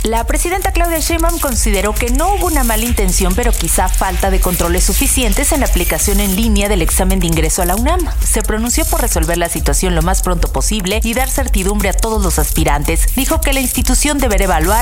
La presidenta Claudia Sheinbaum consideró que no hubo una mala intención, pero quizá falta de controles suficientes en la aplicación en línea del examen de ingreso a la UNAM. Se pronunció por resolver la situación lo más pronto posible y dar certidumbre a todos los aspirantes. Dijo que la institución deberá evaluar